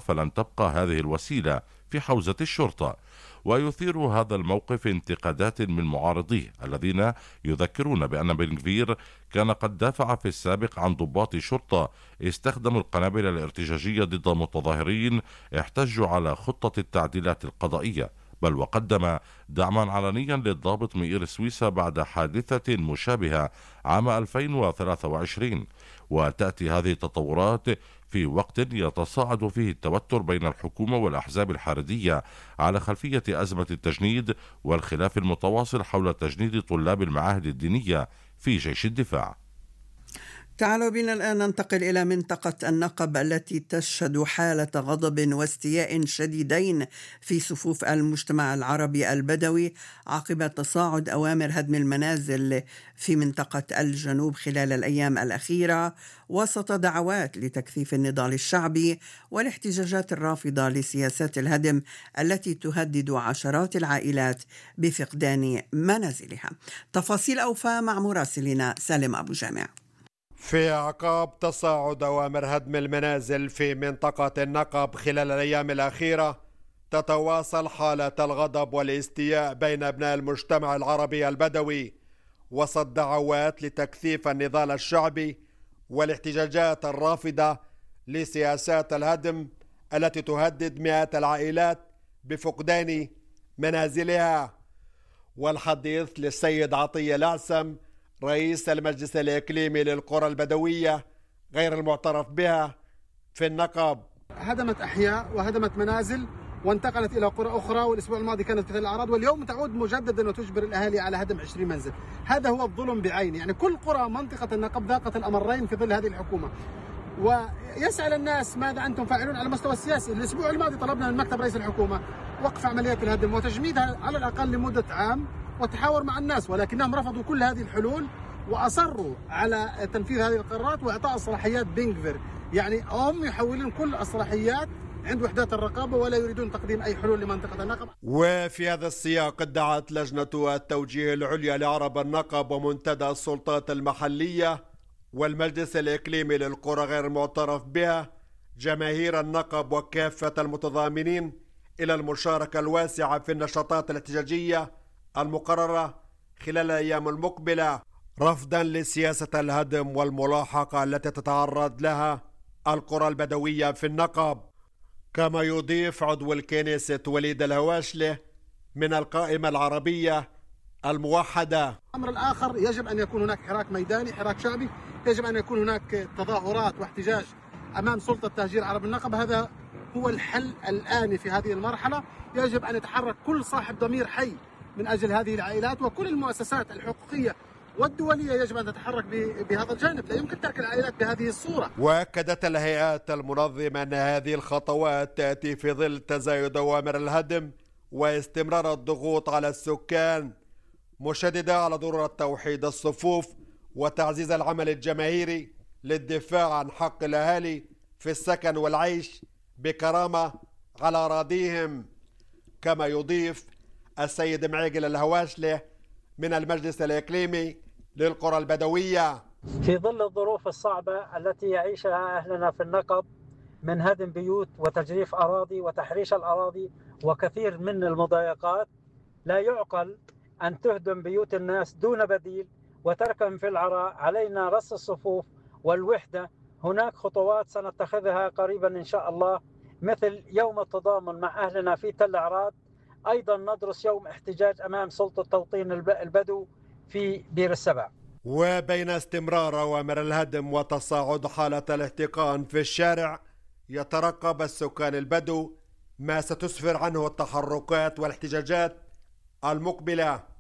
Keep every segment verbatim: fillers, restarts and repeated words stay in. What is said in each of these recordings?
فلن تبقى هذه الوسيلة في حوزة الشرطة. ويثير هذا الموقف انتقادات من معارضيه الذين يذكرون بأن بن غفير كان قد دافع في السابق عن ضباط شرطة استخدموا القنابل الارتجاجية ضد متظاهرين احتجوا على خطة التعديلات القضائية، بل وقدم دعما علنيا للضابط مئير سويسة بعد حادثة مشابهة عام ألفين وثلاثة وعشرين. وتأتي هذه التطورات في وقت يتصاعد فيه التوتر بين الحكومة والأحزاب الحريدية على خلفية أزمة التجنيد والخلاف المتواصل حول تجنيد طلاب المعاهد الدينية في جيش الدفاع. تعالوا بنا الآن ننتقل إلى منطقة النقب التي تشهد حالة غضب واستياء شديدين في صفوف المجتمع العربي البدوي عقب تصاعد أوامر هدم المنازل في منطقة الجنوب خلال الأيام الأخيرة، وسط دعوات لتكثيف النضال الشعبي والاحتجاجات الرافضة لسياسات الهدم التي تهدد عشرات العائلات بفقدان منازلها. تفاصيل أوفى مع مراسلنا سالم أبو جامع. في أعقاب تصاعد أوامر هدم المنازل في منطقة النقب خلال الأيام الأخيرة، تتواصل حالة الغضب والاستياء بين أبناء المجتمع العربي البدوي وسط دعوات لتكثيف النضال الشعبي والاحتجاجات الرافضة لسياسات الهدم التي تهدد مئات العائلات بفقدان منازلها. والحديث للسيد عطية الأعسم رئيس المجلس الإقليمي للقرى البدوية غير المعترف بها في النقب. هدمت أحياء وهدمت منازل وانتقلت إلى قرى أخرى، والأسبوع الماضي كانت في الأعراض، واليوم تعود مجددا وتجبر الأهالي على هدم عشرين منزل. هذا هو الظلم بعينه، يعني كل قرى منطقة النقب ذاقت الأمرين في ظل هذه الحكومة. ويسأل الناس ماذا أنتم فاعلون على المستوى السياسي. الأسبوع الماضي طلبنا من مكتب رئيس الحكومة وقف عمليات الهدم وتجميدها على الأقل لمدة عام وتحاور مع الناس، ولكنهم رفضوا كل هذه الحلول وأصروا على تنفيذ هذه القرارات وإعطاء الصلاحيات بن غفير. يعني هم يحولون كل الصلاحيات عند وحدات الرقابة ولا يريدون تقديم أي حلول لمنطقة النقب. وفي هذا السياق ادعت لجنة التوجيه العليا لعرب النقب ومنتدى السلطات المحلية والمجلس الإقليمي للقرى غير المعترف بها جماهير النقب وكافة المتضامنين إلى المشاركة الواسعة في النشاطات الاحتجاجية المقررة خلال الأيام المقبلة، رفضا لسياسة الهدم والملاحقة التي تتعرض لها القرى البدوية في النقب. كما يضيف عضو الكنيسة وليد الهواشلة من القائمة العربية الموحدة: الأمر الآخر يجب أن يكون هناك حراك ميداني، حراك شعبي، يجب أن يكون هناك تظاهرات واحتجاج أمام سلطة تهجير عرب النقب. هذا هو الحل الآن في هذه المرحلة. يجب أن يتحرك كل صاحب ضمير حي من أجل هذه العائلات، وكل المؤسسات الحقوقية والدولية يجب أن تتحرك بهذا الجانب. لا يمكن ترك العائلات بهذه الصورة. وأكدت الهيئات المنظمة أن هذه الخطوات تأتي في ظل تزايد أوامر الهدم واستمرار الضغوط على السكان، مشددة على ضرورة توحيد الصفوف وتعزيز العمل الجماهيري للدفاع عن حق الأهالي في السكن والعيش بكرامة على أراضيهم. كما يضيف السيد معيقل الهواشلة من المجلس الإقليمي للقرى البدوية: في ظل الظروف الصعبة التي يعيشها أهلنا في النقب من هدم بيوت وتجريف أراضي وتحريش الأراضي وكثير من المضايقات، لا يعقل أن تهدم بيوت الناس دون بديل وتركهم في العراء. علينا رص الصفوف والوحدة. هناك خطوات سنتخذها قريبا إن شاء الله، مثل يوم التضامن مع أهلنا في تل عراد. أيضا ندرس يوم احتجاج أمام سلطة توطين البدو في بير السبع. وبين استمرار أوامر الهدم وتصاعد حالة الاحتقان في الشارع، يترقب السكان البدو ما ستسفر عنه التحركات والاحتجاجات المقبلة.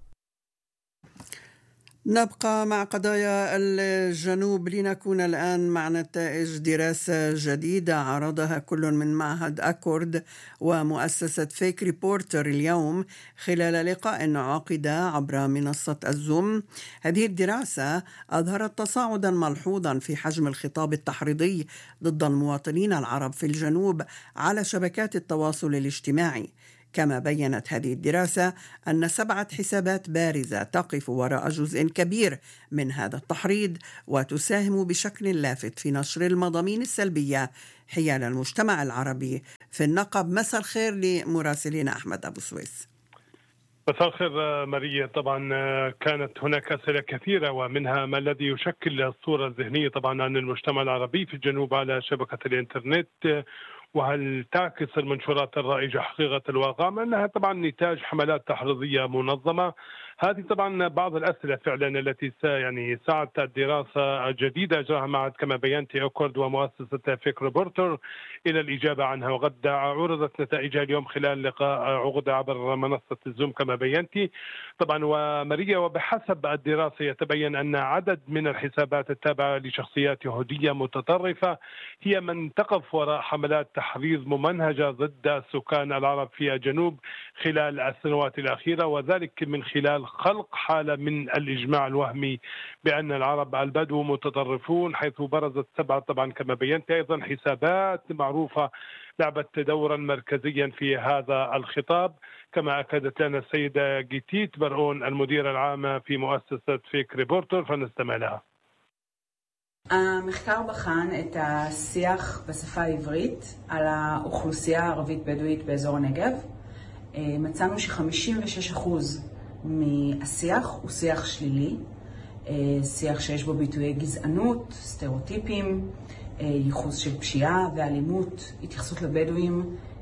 نبقى مع قضايا الجنوب لنكون الآن مع نتائج دراسة جديدة عرضها كل من معهد أكورد ومؤسسة فيك ريبورتر اليوم خلال لقاء عقد عبر منصة الزوم. هذه الدراسة أظهرت تصاعدا ملحوظا في حجم الخطاب التحريضي ضد المواطنين العرب في الجنوب على شبكات التواصل الاجتماعي. كما بيّنت هذه الدراسة أن سبعة حسابات بارزة تقف وراء جزء كبير من هذا التحريض وتساهم بشكل لافت في نشر المضامين السلبية حيال المجتمع العربي في النقب. مساء الخير لمراسلين أحمد أبو سويس. مساء الخير ماريا. طبعا كانت هناك أسئلة كثيرة ومنها ما الذي يشكل الصورة الذهنية طبعا عن المجتمع العربي في الجنوب على شبكة الإنترنت، وهل تعكس المنشورات الرائجة حقيقة الواقع، ما أنها طبعا نتاج حملات تحريضية منظمة. هذه طبعا بعض الأسئلة فعلا التي يعني ساعدت الدراسة الجديدة أجراها معهد كما بينت أكورد ومؤسسة فيك ريبورتر إلى الإجابة عنها، وقد عرضت نتائجها اليوم خلال لقاء عقد عبر منصة الزوم كما بينتي طبعا وماريا. وبحسب الدراسة يتبين أن عدد من الحسابات التابعة لشخصيات يهودية متطرفة هي من تقف وراء حملات تحريض ممنهجة ضد السكان العرب في الجنوب خلال السنوات الأخيرة، وذلك من خلال خلق حالة من الإجماع الوهمي بأن العرب البدو متطرفون، حيث برزت سبعة طبعا كما بينت أيضا حسابات معروفة لعبت دورا مركزيا في هذا الخطاب، كما أكدت لنا السيدة جيتيت برؤون المديرة العامة في مؤسسة فيك ريبورتر، فنستمع لها. המחקר בחן את השיח בשפה העברית על האוכלוסייה הערבית בדואית באזור הנגב. מצאנו ש-חמישים ושש אחוז מהשיח הוא שיח שלילי, שיח שיש בו ביטויי גזענות, סטריאוטיפים, ייחוס של פשיעה ואלימות, התייחסות לבדואים.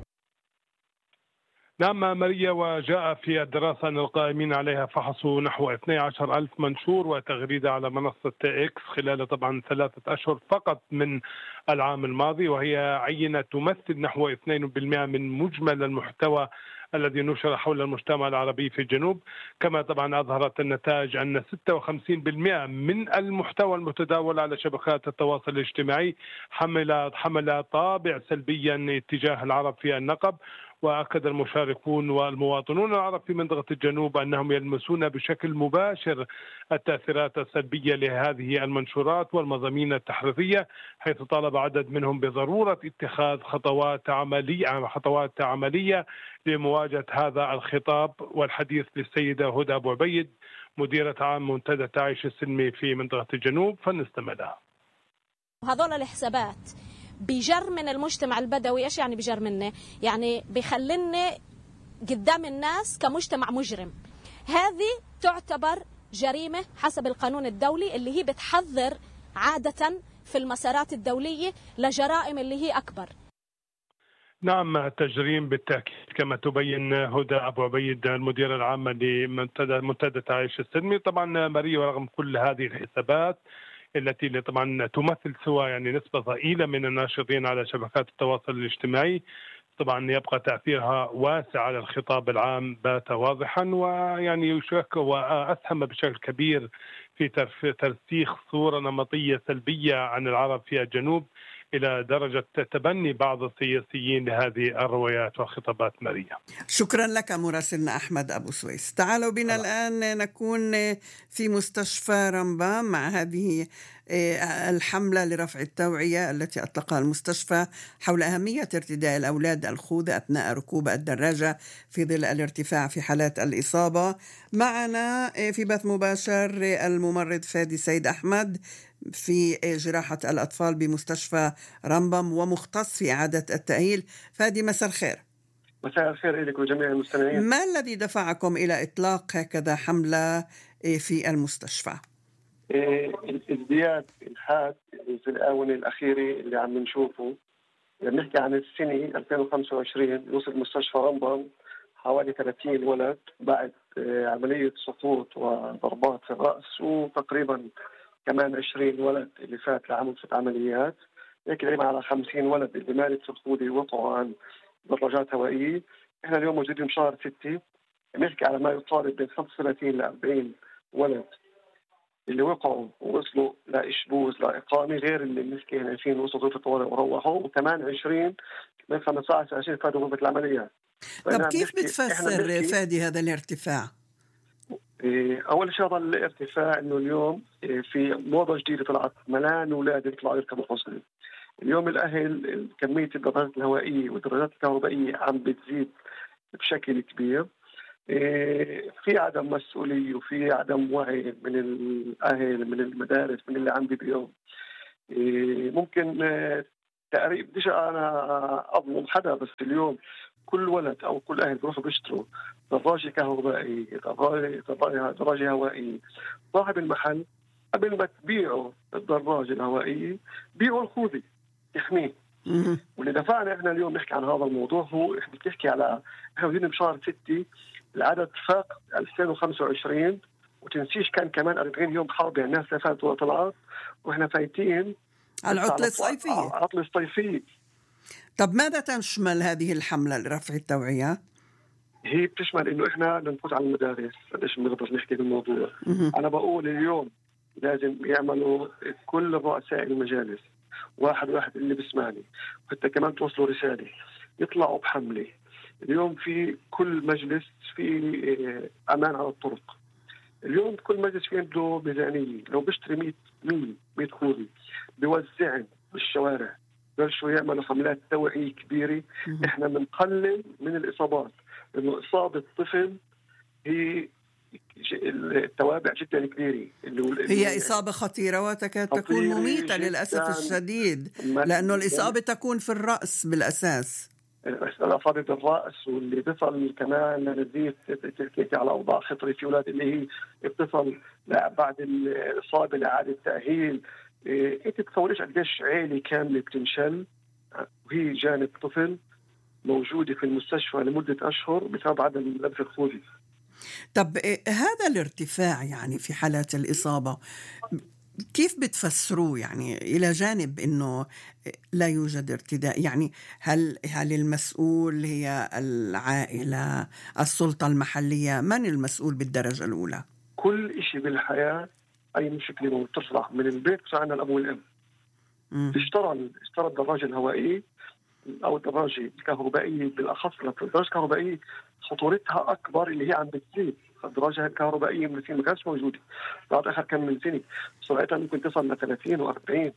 نعم ماريا. وجاء في الدراسة أن القائمين عليها فحصوا نحو اثني عشر ألف منشور وتغريدة على منصة إكس خلال طبعا ثلاثة أشهر فقط من العام الماضي، وهي عينة تمثل نحو اثنين بالمئة من مجمل المحتوى الذي نشر حول المجتمع العربي في الجنوب. كما طبعا أظهرت النتائج أن ستة وخمسين بالمئة من المحتوى المتداول على شبكات التواصل الاجتماعي حمل حمل طابع سلبيا اتجاه العرب في النقب. وأكد المشاركون والمواطنون العرب في منطقة الجنوب أنهم يلمسون بشكل مباشر التأثيرات السلبية لهذه المنشورات والمضامين التحريضية، حيث طالب عدد منهم بضرورة اتخاذ خطوات عملية خطوات عملية لمواجهة هذا الخطاب. والحديث للسيدة هدى أبو عبيد مديرة عام منتدى تعيش السلمي في منطقة الجنوب، فنستمع لها. هذول الحسابات بجر من المجتمع البدوي. ايش يعني بجر منه؟ يعني بيخلينا قدام الناس كمجتمع مجرم. هذه تعتبر جريمة حسب القانون الدولي اللي هي بتحذر عادة في المسارات الدولية لجرائم اللي هي أكبر. نعم تجريم بالتأكيد كما تبين هدى أبو عبيد المديرة العامة لمنتدى منتدى تعيش السلمي. طبعا ماريا، ورغم كل هذه الحسابات التي طبعا تمثل سوى يعني نسبة ضئيلة من الناشطين على شبكات التواصل الاجتماعي، طبعا يبقى تأثيرها واسع على الخطاب العام بات واضحا، ويعني يشكل وأسهم بشكل كبير في ترسيخ صورة نمطية سلبية عن العرب في الجنوب إلى درجة تبني بعض السياسيين لهذه الروايات والخطابات. ماريا، شكرا لك مراسلنا أحمد أبو سويس. تعالوا بنا الآن نكون في مستشفى رمبام مع هذه الحملة لرفع التوعية التي أطلقها المستشفى حول أهمية ارتداء الأولاد الخوذة أثناء ركوب الدراجة في ظل الارتفاع في حالات الإصابة. معنا في بث مباشر الممرض فادي سيد أحمد في جراحة الأطفال بمستشفى رمبام ومختص في إعادة التأهيل. فادي، مساء الخير. مساء الخير لك وجميع المستمعين. ما الذي دفعكم إلى إطلاق هكذا حملة في المستشفى؟ ازدياد الحاد في الآونة الأخيرة اللي عم نشوفه، بنحكي عن السنة ألفين وخمسة وعشرين وصل مستشفى رمبام حوالي ثلاثين ولد بعد عملية سقوط وضربات في الرأس، وتقريبا كمان عشرين ولد اللي فات لعمل ست عمليات، هيك تقريبا على خمسين ولد اللي مارس الخوذة وقعوا عن دراجات هوائية. احنا اليوم موجودين بشهر ستة، بنحكي على ما يقارب بين خمسة وثلاثين لأربعين ولد اللي وقعوا ووصلوا لإشبوز لإقامة، غير اللي بنحكي هنا فين وصلوا ظروف الطوارئ وروحوا، وكمان عشرين من خمسة عشر عشرين فاتوا غرفة العمليات. طب كيف بتفسر فادي هذا الارتفاع؟ أول شيء الارتفاع إنه اليوم في موضة جديدة طلعت، ملان أولاد يطلعوا يركبوا حصري. اليوم الأهل كمية الدراجات الهوائية والدراجات الكهربائية عم بتزيد بشكل كبير. في عدم مسؤولية وفي عدم وعي من الأهل من المدارس من اللي عم بيبيعوا. ممكن تقريبا بديش أنا أظلم حدا، بس اليوم كل ولد أو كل أهل بيروحوا بيشتروا دراجة كهربائية، دراجة هوائية. صاحب المحل قبل ما تبيعوا الدراجة الهوائية بيعوا الخوذة تحميه. واللي دفعنا احنا اليوم نحكي عن هذا الموضوع هو احنا بنحكي على احنا بدينا بشهر ستة، العدد فاق ألفين وخمسة وعشرين، وتنسيش كان كمان أربعين يوم حرب، يعني الناس فاتت وطلعت واحنا فايتين العطلة الصيفية. العطلة الصيفية. طب ماذا تشمل هذه الحملة لرفع التوعية؟ هي بتشمل انه احنا نفوت على المدارس، قديش بنقدر نحكي بالموضوع. انا بقول اليوم لازم يعملوا كل رؤساء المجالس واحد واحد اللي بسمعني، وحتى كمان توصلوا رسالة يطلعوا بحملة. اليوم في كل مجلس في أمان على الطرق. اليوم كل مجلس في عنده ميزانية، لو بيشتري مية مية مية خوذة بيوزعن بالشوارع، بلشوا يعملوا حملات توعية كبيرة. احنا بنقلل من الإصابات، لأنه إصابة طفل هي التوابع جدا كبيرة. هي إصابة خطيرة وتكاد تكون مميتة للأسف الشديد، لأنه الإصابة تكون في الرأس بالأساس. الإصابة بالرأس، واللي بيصل كمان نزيد تحكي على أوضاع خطرة في أولاد اللي هي بتصل بعد الإصابة لإعادة تأهيل. أنت تصوريش قديش عائلة كاملة بتنشل وهي جانب طفل موجودة في المستشفى لمدة أشهر بسبب عدم لبس الخوذة. طب هذا الارتفاع يعني في حالات الإصابة كيف بتفسروه؟ يعني إلى جانب إنه لا يوجد ارتداء، يعني هل هل المسؤول هي العائلة، السلطة المحلية؟ من المسؤول بالدرجة الأولى؟ كل إشي بالحياة أي مشكلة بتطلع من البيت عندنا الأب والأم. اشترى اشترى الدراجة الهوائية أو الدراجة الكهربائية، بالأخص الدراجة الكهربائية خطورتها أكبر اللي هي عم بتزيد. الدراجة الكهربائية من سنة ما كانتش موجودة، بعد آخر كم من سنة سرعتها ممكن تصل ل ثلاثين وأربعين.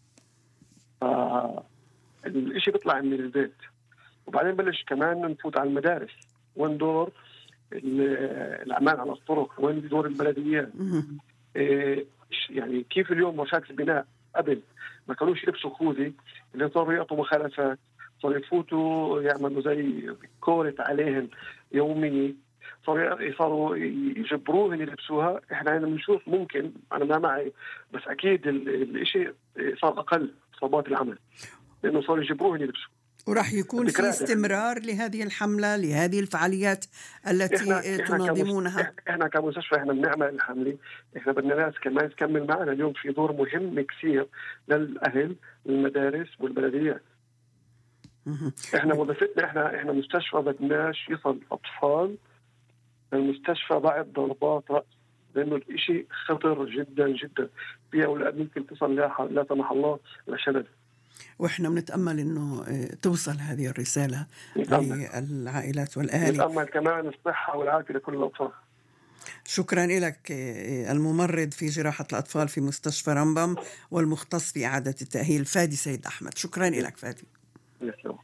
فالإشي بيطلع من البيت، وبعدين بلش كمان نفوت على المدارس. وين دور الأمان على الطرق؟ وين دور البلديات؟ إيه يعني كيف اليوم ورشات البناء قبل ما كانوش يلبسوا خوذة، اللي صاروا يعطوا مخالفات، صاروا يفوتوا يعملوا زي كورة عليهم يومية، صاروا صاروا يجبروهم يلبسوها. احنا هنا بنشوف ممكن، انا ما معي بس اكيد الاشي صار اقل اصابات العمل لانه صاروا يجبروهم يلبسوا. وراح يكون في استمرار لهذه الحملة، لهذه الفعاليات التي إحنا تنظمونها. احنا, احنا كمستشفى احنا بنعمل الحملة، احنا بدنا ناس كمان تكمل معنا. اليوم في دور مهم كثير للاهل، للمدارس والبلديات. احنا وظيفتنا احنا احنا مستشفى بدناش يصل اطفال المستشفى بعد ضربات رأس، لأنه الإشي خطر جدا جدا. في أولاد ممكن تصل لا سمح الله لشلل. وإحنا بنتأمل إنه توصل هذه الرسالة للعائلات والأهالي. نتأمل كمان الصحة والعافية لكل الأطفال. شكرا لك الممرض في جراحة الأطفال في مستشفى رمبم والمختص في إعادة التأهيل فادي سيد أحمد. شكرا لك فادي. يسلم.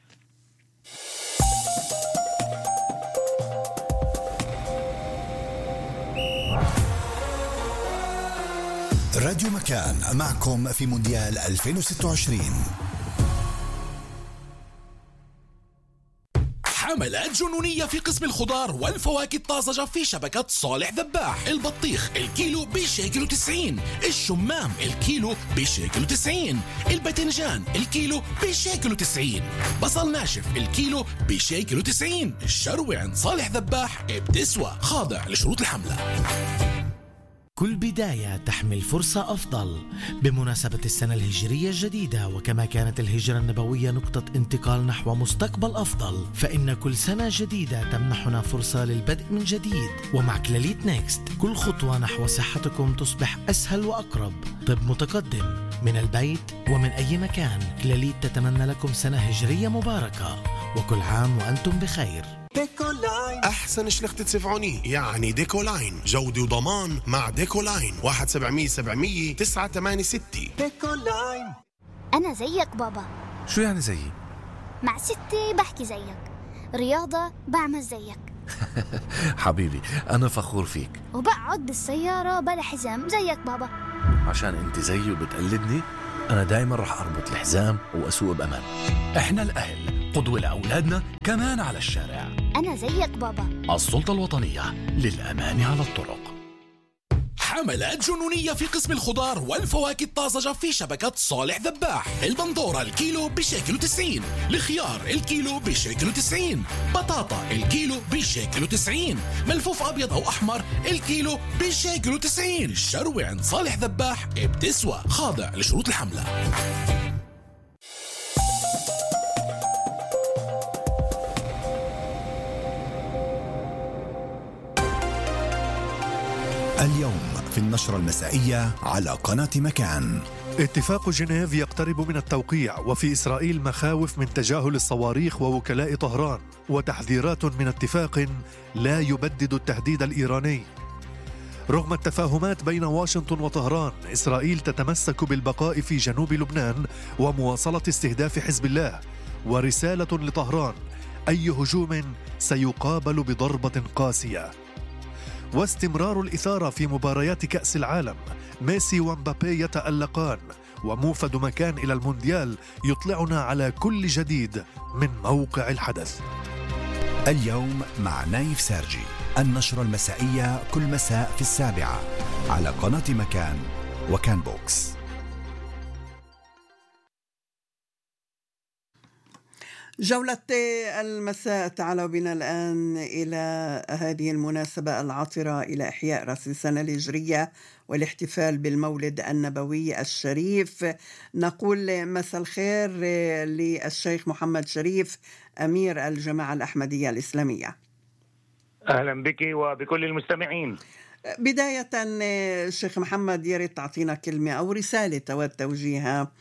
راديو مكان معكم في مونديال ألفين وستة وعشرين. حملات جنونية في قسم الخضار والفواكه الطازجة في شبكة صالح ذباح. البطيخ الكيلو بشيكل وتسعين، الشمام الكيلو بشيكل وتسعين، الباذنجان الكيلو بشيكل وتسعين، بصل ناشف الكيلو بشيكل وتسعين. الشروة عند صالح ذباح بتسوى، خاضع لشروط الحملة. كل بداية تحمل فرصة أفضل. بمناسبة السنة الهجرية الجديدة، وكما كانت الهجرة النبوية نقطة انتقال نحو مستقبل أفضل، فإن كل سنة جديدة تمنحنا فرصة للبدء من جديد. ومع كلاليت نيكست كل خطوة نحو صحتكم تصبح أسهل وأقرب. طب متقدم من البيت ومن أي مكان. كلاليت تتمنى لكم سنة هجرية مباركة، وكل عام وأنتم بخير. ديكولاين أحسن شلخت تسفعوني، يعني ديكولاين جودة وضمان مع ديكولاين. واحد سبعمية سبعمية تسعة ثمانية ستة. ديكولاين. أنا زيك بابا. شو يعني زيي؟ مع ستي بحكي زيك، رياضة بعمل زيك. حبيبي أنا فخور فيك. وبقعد بالسيارة بلا حزام زيك بابا. عشان أنت زيي وبتقلدني؟ أنا دايما رح أربط الحزام وأسوق بأمان. إحنا الأهل قدوة لأولادنا كمان على الشارع. أنا زيك بابا. السلطة الوطنية للأمان على الطرق. حملات جنونية في قسم الخضار والفواكه الطازجة في شبكة صالح ذباح. البندورة الكيلو بشيكل وتسعين، الخيار الكيلو بشيكل وتسعين، بطاطا الكيلو بشيكل وتسعين، ملفوف أبيض أو أحمر الكيلو بشيكل وتسعين. الشروة عند صالح ذباح بتسوى، خاضع لشروط الحملة. اليوم في النشرة المسائية على قناة مكان. اتفاق جنيف يقترب من التوقيع، وفي إسرائيل مخاوف من تجاهل الصواريخ ووكلاء طهران، وتحذيرات من اتفاق لا يبدد التهديد الإيراني. رغم التفاهمات بين واشنطن وطهران، إسرائيل تتمسك بالبقاء في جنوب لبنان ومواصلة استهداف حزب الله، ورسالة لطهران: أي هجوم سيقابل بضربة قاسية. واستمرار الإثارة في مباريات كأس العالم، ميسي ومبابي يتألقان، وموفد مكان إلى المونديال يطلعنا على كل جديد من موقع الحدث. اليوم مع نايف سارجي، النشرة المسائية كل مساء في السابعة على قناة مكان وكان بوكس. جولة المساء، تعالوا بنا الآن إلى هذه المناسبة العاطرة إلى إحياء رأس السنة الهجرية والاحتفال بالمولد النبوي الشريف. نقول مساء الخير للشيخ محمد شريف، أمير الجماعة الأحمدية الإسلامية. أهلا بك وبكل المستمعين. بداية الشيخ محمد، ياريت تعطينا كلمة أو رسالة تود توجيهها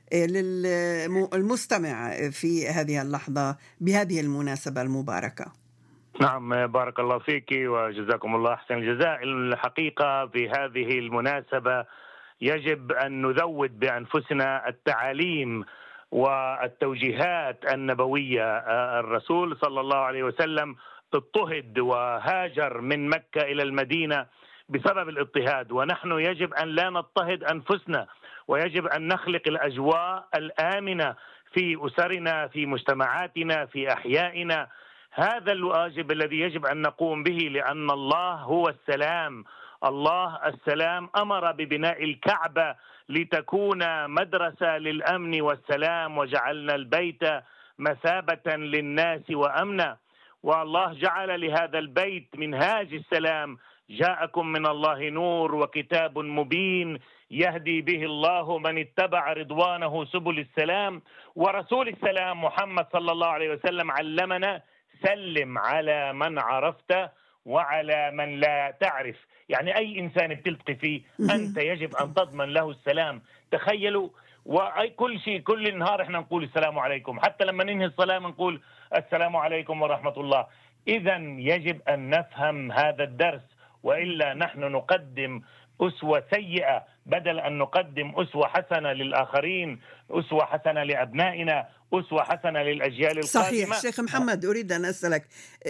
للمستمع في هذه اللحظة بهذه المناسبة المباركة. نعم، بارك الله فيك وجزاكم الله أحسن الجزاء. الحقيقة في هذه المناسبة يجب أن نذود بأنفسنا التعاليم والتوجيهات النبوية. الرسول صلى الله عليه وسلم اضطهد وهاجر من مكة إلى المدينة بسبب الاضطهاد، ونحن يجب أن لا نضطهد أنفسنا، ويجب أن نخلق الأجواء الآمنة في أسرنا، في مجتمعاتنا، في أحيائنا. هذا الواجب الذي يجب أن نقوم به، لأن الله هو السلام. الله السلام أمر ببناء الكعبة لتكون مدرسة للأمن والسلام، وجعلنا البيت مثابة للناس وأمنا. والله جعل لهذا البيت منهاج السلام: جاءكم من الله نور وكتاب مبين يهدي به الله من اتبع رضوانه سبل السلام. ورسول السلام محمد صلى الله عليه وسلم علمنا: سلم على من عرفت وعلى من لا تعرف. يعني أي إنسان بتلتقي فيه أنت يجب أن تضمن له السلام. تخيلوا، وأي كل شيء كل النهار إحنا نقول السلام عليكم، حتى لما ننهي الصلاة نقول السلام عليكم ورحمة الله. إذا يجب أن نفهم هذا الدرس، وإلا نحن نقدم أسوة سيئة بدل أن نقدم أسوة حسنة للآخرين، أسوة حسنة لأبنائنا، أسوة حسنة للأجيال القادمة. صحيح. شيخ محمد، أريد أن أسألك،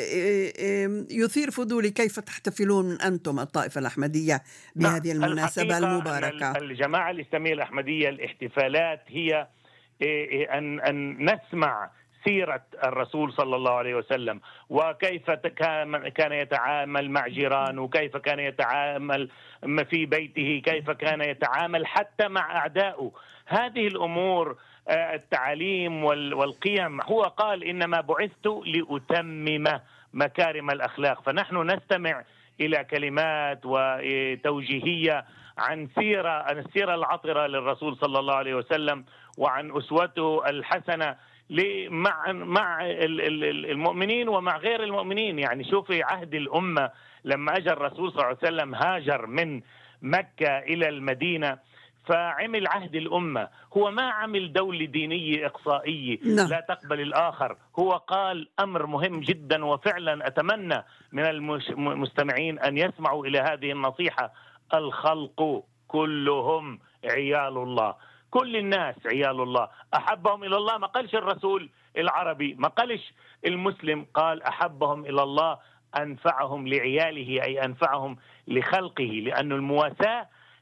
يثير فضولي كيف تحتفلون أنتم الطائفة الأحمدية بهذه المناسبة المباركة؟ الجماعة الإسلامية الأحمدية الاحتفالات هي أن أن نسمع سيرة الرسول صلى الله عليه وسلم، وكيف كان يتعامل مع جيرانه، وكيف كان يتعامل في بيته، كيف كان يتعامل حتى مع أعدائه. هذه الأمور، التعاليم والقيم. هو قال: إنما بعثت لأتمم مكارم الأخلاق. فنحن نستمع إلى كلمات وتوجيهية عن سيرة عن السيرة العطرة للرسول صلى الله عليه وسلم، وعن أسوته الحسنة مع مع المؤمنين ومع غير المؤمنين. يعني شوفي عهد الأمة لما أجى الرسول صلى الله عليه وسلم هاجر من مكة إلى المدينة، فعمل عهد الأمة. هو ما عمل دولة دينية إقصائية لا تقبل الآخر. هو قال أمر مهم جدا، وفعلا أتمنى من المستمعين أن يسمعوا إلى هذه النصيحة: الخلق كلهم عيال الله. كل الناس عيال الله. أحبهم إلى الله، ما قالش الرسول العربي، ما قالش المسلم، قال أحبهم إلى الله أنفعهم لعياله، أي أنفعهم لخلقه، لأن المواساة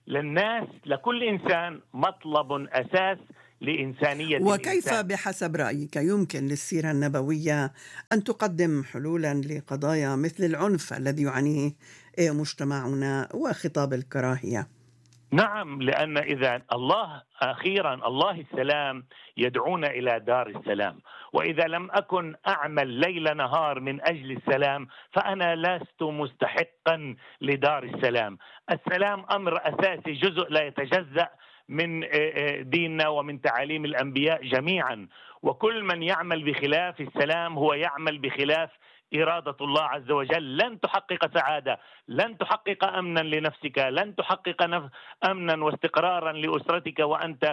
للناس، لكل إنسان مطلب أساس لإنسانية وكيف الإنسان. بحسب رأيك يمكن للسيرة النبوية أن تقدم حلولا لقضايا مثل العنف الذي يعانيه مجتمعنا وخطاب الكراهية؟ نعم، لأن إذا الله أخيرا الله السلام يدعونا إلى دار السلام، وإذا لم أكن أعمل ليل نهار من أجل السلام فأنا لست مستحقا لدار السلام. السلام أمر أساسي، جزء لا يتجزأ من ديننا ومن تعاليم الأنبياء جميعا، وكل من يعمل بخلاف السلام هو يعمل بخلاف إرادة الله عز وجل. لن تحقق سعادة، لن تحقق أمنا لنفسك، لن تحقق نف... أمنا واستقرارا لأسرتك وأنت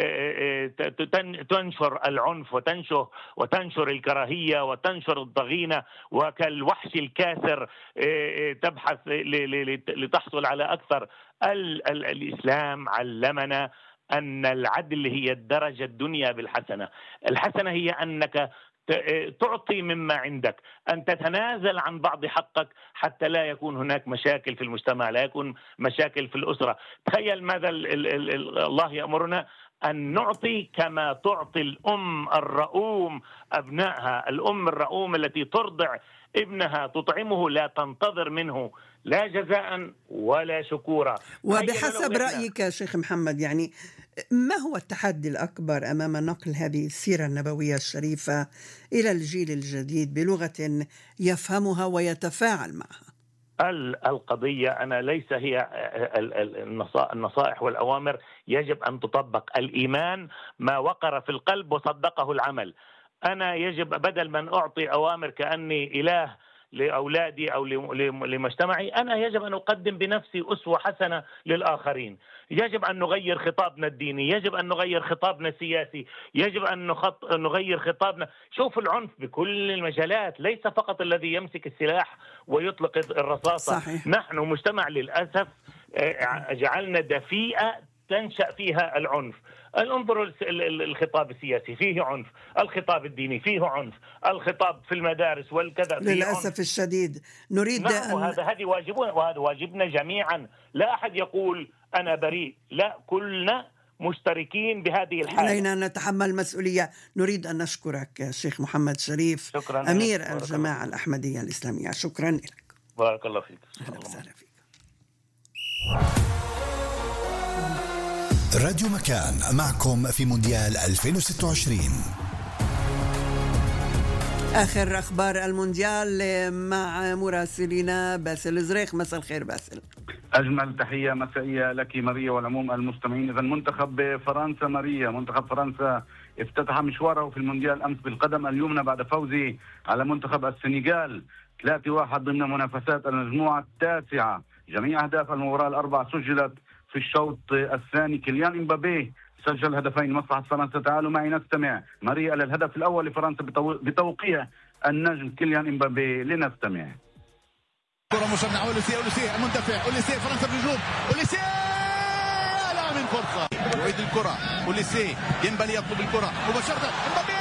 تنشر العنف وتنشر وتنشر الكراهية وتنشر الضغينة، وكالوحش الكاسر تبحث لتحصل على أكثر. ال... ال... الإسلام علمنا أن العدل هي الدرجة الدنيا بالحسنة. الحسنة هي أنك تعطي مما عندك، أن تتنازل عن بعض حقك حتى لا يكون هناك مشاكل في المجتمع، لا يكون مشاكل في الأسرة. تخيل ماذا الله يأمرنا أن نعطي كما تعطي الأم الرؤوم أبنائها، الأم الرؤوم التي ترضع ابنها تطعمه لا تنتظر منه لا جزاء ولا شكورا. وبحسب رأيك شيخ محمد، يعني ما هو التحدي الأكبر أمام نقل هذه السيرة النبوية الشريفة إلى الجيل الجديد بلغة يفهمها ويتفاعل معها؟ القضية أنا ليس هي النصائح والأوامر، يجب أن تطبق. الإيمان ما وقر في القلب وصدقه العمل. أنا يجب بدل من أعطي أوامر كأني إله لأولادي أو لمجتمعي، أنا يجب أن أقدم بنفسي أسوة حسنة للآخرين. يجب أن نغير خطابنا الديني، يجب أن نغير خطابنا السياسي، يجب أن نغير خطابنا. شوف العنف بكل المجالات، ليس فقط الذي يمسك السلاح ويطلق الرصاصة. صحيح. نحن مجتمع للأسف جعلنا دفيئة تنشأ فيها العنف. انظروا الخطاب السياسي فيه عنف، الخطاب الديني فيه عنف، الخطاب في المدارس والكذا فيه للأسف عنف. الشديد. نريد نعم، أن... وهذا هذه واجبنا وهذا واجبنا جميعا. لا أحد يقول أنا بريء، لا، كلنا مشتركين بهذه الحالة. علينا أن نتحمل مسؤولية. نريد أن نشكرك شيخ محمد شريف، شكرا أمير بارك الجماعة الله. الأحمدية الإسلامية. شكرا لك. بارك الله فيك. أهلا وسهلا فيك. راديو مكان معكم في مونديال ألفين وستة وعشرين. آخر أخبار المونديال مع مراسلنا باسل زريخ. مساء الخير باسل. أجمل تحية مسائية لك ماريا والعموم المستمعين. إذا منتخب فرنسا ماريا، منتخب فرنسا افتتح مشواره في المونديال أمس بالقدم اليمنى بعد فوزه على منتخب السنغال ثلاثة واحد ضمن منافسات المجموعة التاسعة. جميع أهداف المباراة الأربعة سجلت في الشوط الثاني. كيليان إمبابي سجل هدفين لمصلحة فرنسا. تعالوا معي نستمع ماريا للهدف الأول لفرنسا بتوقيع النجم كيليان إمبابي. لنستمع. كرة مشنعة، أوليسيه أوليسيه المندفع، أوليسيه فرنسا بالهجوم، أوليسيه لا من فرصة، يعيد الكرة أوليسيه، ديمبالي يطلب الكرة مباشرة، إمبابي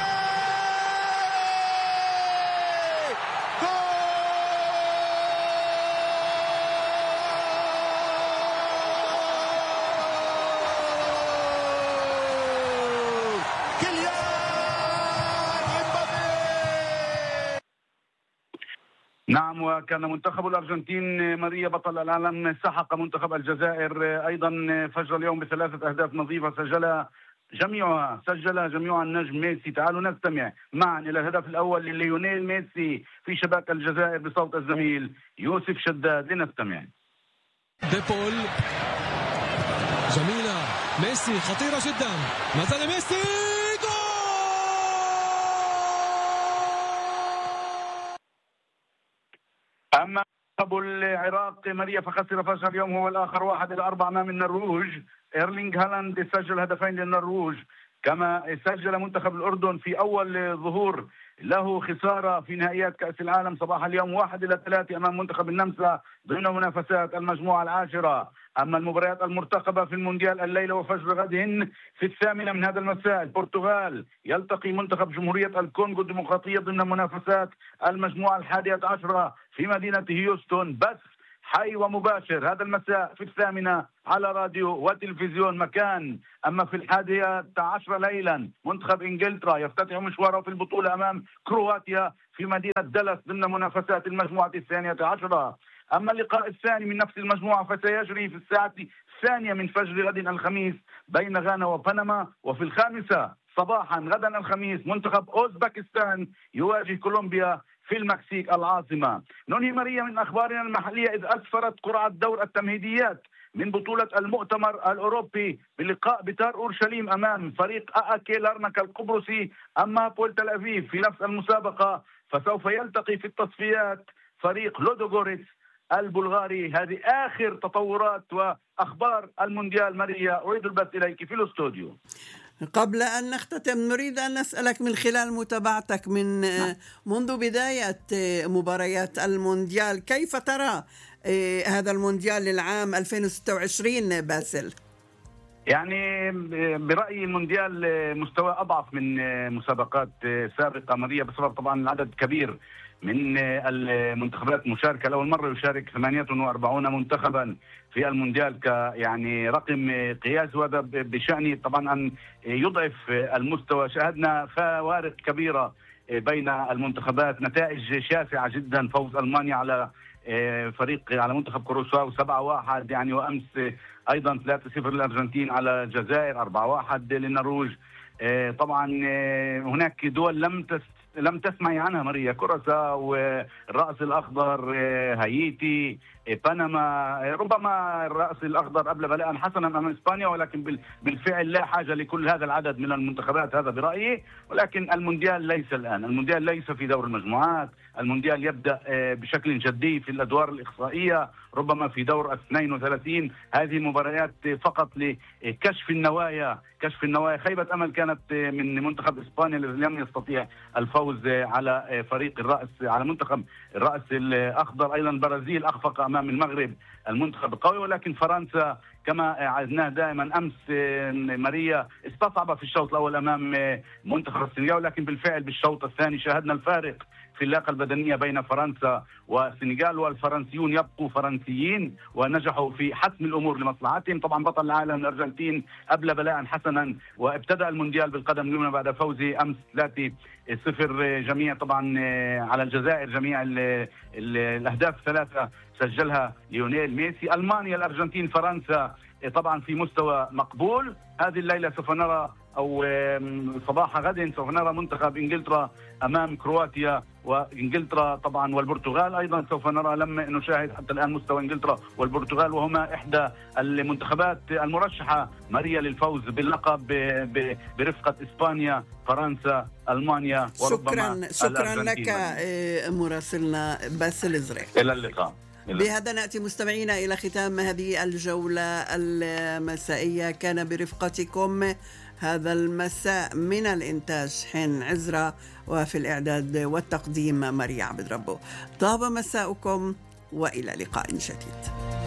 نعم، وكان منتخب الأرجنتين ماريا بطل العالم سحق منتخب الجزائر أيضا فجر اليوم بثلاثة أهداف نظيفة سجلها جميعها سجل جميعها النجم ميسي. تعالوا نستمع معا إلى الهدف الأول لليونيل ميسي في شباك الجزائر بصوت الزميل يوسف شداد. لنستمع. ديبول جميلة، ميسي خطيرة جدا، ما زال ميسي أما منتخب العراق ماريا فخسر فجر اليوم هو الآخر واحد إلى أربعة أمام النرويج. إيرلينغ هالاند سجل هدفين للنرويج، كما سجل منتخب الأردن في أول ظهور له خسارة في نهائيات كأس العالم صباح اليوم واحد إلى ثلاثة أمام منتخب النمسا ضمن منافسات المجموعة العاشرة. أما المباريات المرتقبة في المونديال الليلة وفجر غد في الثامنة من هذا المساء البرتغال يلتقي منتخب جمهورية الكونغو الديمقراطية ضمن منافسات المجموعة الحادية عشرة في مدينة هيوستن. بس حي ومباشر هذا المساء في الثامنة على راديو وتلفزيون مكان. أما في الحادية عشر ليلا منتخب إنجلترا يفتتح مشواره في البطولة أمام كرواتيا في مدينة دالاس ضمن منافسات المجموعة الثانية عشرة. أما اللقاء الثاني من نفس المجموعة فسيجري في الساعة الثانية من فجر غد الخميس بين غانا وبنما، وفي الخامسة صباحا غدا الخميس منتخب أوزبكستان يواجه كولومبيا في المكسيك العاصمة. ننهي ماريا من أخبارنا المحلية إذ أسفرت قرعة دور التمهيديات من بطولة المؤتمر الأوروبي بلقاء بتار أورشليم أمام فريق أأكي لارناكا القبرصي. أما بول تل أبيب في نفس المسابقة فسوف يلتقي في التصفيات فريق لودوغوريتس البلغاري. هذه آخر تطورات وأخبار المونديال. ماريا أعيد البث إليك في الاستوديو. قبل أن نختتم نريد أن نسألك من خلال متابعتك من منذ بداية مباريات المونديال، كيف ترى هذا المونديال للعام ألفين وستة وعشرين باسل؟ يعني برأيي المونديال مستوى أضعف من مسابقات سابقة ماريا بسبب طبعا العدد كبير من المنتخبات المشاركة. لأول مرة يشارك ثمانية وأربعين منتخبا في المونديال ك يعني رقم قياس، وهذا بشأن طبعا أن يضعف المستوى. شاهدنا فوارق كبيرة بين المنتخبات، نتائج شاسعة جدا، فوز ألمانيا على فريق على منتخب كروسواو سبعة واحد يعني، وأمس أيضا ثلاثة صفر للأرجنتين على الجزائر، أربعة واحد للنرويج. طبعا هناك دول لم تس لم تسمعي عنها ماريا، كوراساو، الرأس الأخضر، هايتي، بنما، ربما الرأس الأخضر قبل بلاء حسنا أمام إسبانيا، ولكن بالفعل لا حاجة لكل هذا العدد من المنتخبات، هذا برأيي. ولكن المونديال ليس الآن، المونديال ليس في دور المجموعات، المونديال يبدأ بشكل جدي في الأدوار الإقصائية، ربما في دور اثنين وثلاثين. هذه مباريات فقط لكشف النوايا، كشف النوايا. خيبة أمل كانت من منتخب إسبانيا الذي لم يستطيع الفوز على فريق الرأس على منتخب الرأس الأخضر. أيضا البرازيل أخفق أمام المغرب، المنتخب قوي. ولكن فرنسا كما عزناه دائما أمس ماريا استصعب في الشوط الأول أمام منتخب السنغال، ولكن بالفعل بالشوط الثاني شاهدنا الفارق في اللياقة البدنية بين فرنسا والسنغال، والفرنسيون يبقوا فرنسيين ونجحوا في حسم الأمور لمصلحتهم. طبعا بطل العالم الأرجنتين أبلى بلاء حسنا، وابتدأ المونديال بالقدم اليمنى بعد فوزه أمس ثلاثة صفر جميع طبعا على الجزائر، جميع ال ال الأهداف ثلاثة سجلها ليونيل ميسي. ألمانيا الأرجنتين فرنسا طبعا في مستوى مقبول. هذه الليلة سوف نرى أو صباح غد سوف نرى منتخب إنجلترا أمام كرواتيا، وإنجلترا طبعا والبرتغال أيضا سوف نرى. لم نشاهد حتى الآن مستوى إنجلترا والبرتغال، وهما إحدى المنتخبات المرشحة ماريا للفوز باللقب برفقة إسبانيا، فرنسا، ألمانيا وربما شكرا شكرا لك مراسلنا باسل إزرق. إلى اللقاء. بهذا نأتي مستمعينا إلى ختام هذه الجولة المسائية. كان برفقتكم هذا المساء من الإنتاج حين عزرا، وفي الإعداد والتقديم ماريا عبد ربه. طاب مساؤكم وإلى لقاء جديد.